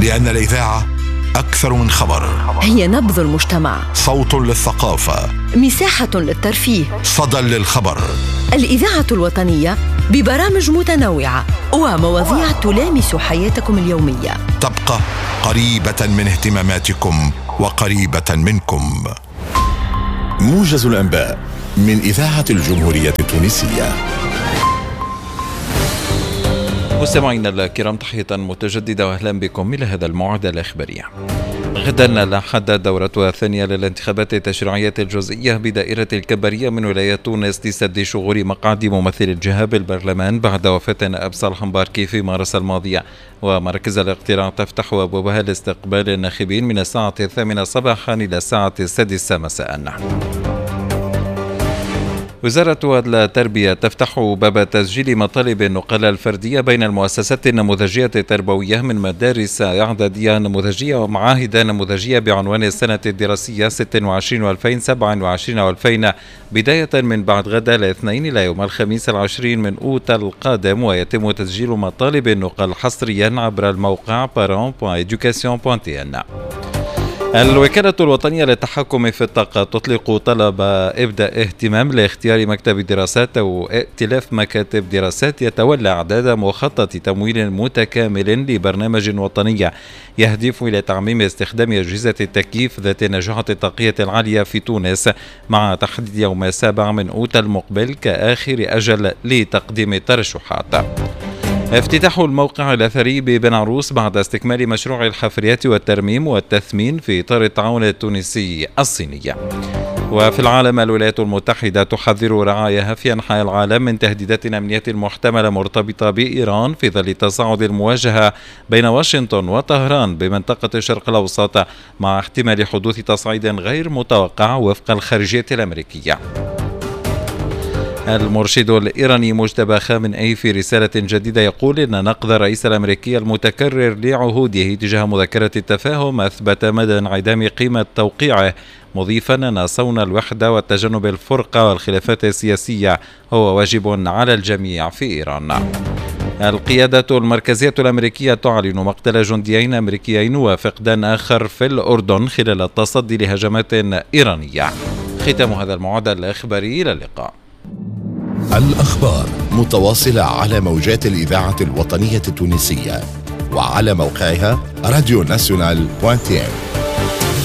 لأن الإذاعة أكثر من خبر، هي نبض المجتمع، صوت للثقافة، مساحة للترفيه، صدى للخبر. الإذاعة الوطنية ببرامج متنوعة ومواضيع تلامس حياتكم اليومية، تبقى قريبة من اهتماماتكم وقريبة منكم. موجز الأنباء من إذاعة الجمهورية التونسية. مستمعينا الكرام، تحية متجددة وأهلا بكم إلى هذا الموعد الإخباري. غدا الأحد دورتها الثانية للانتخابات التشريعية الجزئية بدائرة الكبرية من ولاية تونس لسد شغور مقعد ممثل الجهة بالبرلمان بعد وفاة نائب صالح مباركي في مارس الماضي. ومراكز الاقتراع تفتح أبوابها لاستقبال الناخبين من الساعة 8 صباحا إلى الساعة 6 مساء. وزارة التربية تفتح باب تسجيل مطالب النقل الفردية بين المؤسسات النموذجية التربوية من مدارس إعدادية نموذجية ومعاهد نموذجية بعنوان السنة الدراسية 26 و2027 و2000 بداية من بعد غد الاثنين إلى يوم الخميس 20 من أوت القادم. ويتم تسجيل مطالب النقل حصريا عبر الموقع parents.education.tn. الوكالة الوطنية للتحكم في الطاقة تطلق طلب إبداء اهتمام لاختيار مكتب دراسات أو ائتلاف مكاتب دراسات يتولى إعداد مخطط تمويل متكامل لبرنامج وطني يهدف إلى تعميم استخدام أجهزة التكييف ذات النجاعة الطاقية العالية في تونس، مع تحديد يوم 7 من أوت المقبل كآخر أجل لتقديم الترشحات. افتتاح الموقع الأثري ببن عروس بعد استكمال مشروع الحفريات والترميم والتثمين في إطار التعاون التونسي الصيني. وفي العالم، الولايات المتحدة تحذر رعاياها في أنحاء العالم من تهديدات أمنية محتملة مرتبطة بإيران في ظل تصاعد المواجهة بين واشنطن وطهران بمنطقة الشرق الأوسط، مع احتمال حدوث تصعيد غير متوقع وفق الخارجية الأمريكية. المرشد الإيراني مجتبى خامنئي في رسالة جديدة يقول إن نقد الرئيس الأمريكي المتكرر لعهوده تجاه مذكرة التفاهم أثبت مدى انعدام قيمة توقيعه، مضيفا أن صون الوحدة والتجنب الفرقة والخلافات السياسية هو واجب على الجميع في إيران. القيادة المركزية الأمريكية تعلن مقتل جنديين أمريكيين وفقدان آخر في الأردن خلال التصدي لهجمات إيرانية. ختام هذا الموعد الإخباري، إلى اللقاء. الأخبار متواصلة على موجات الإذاعة الوطنية التونسية وعلى موقعها radionational.tn.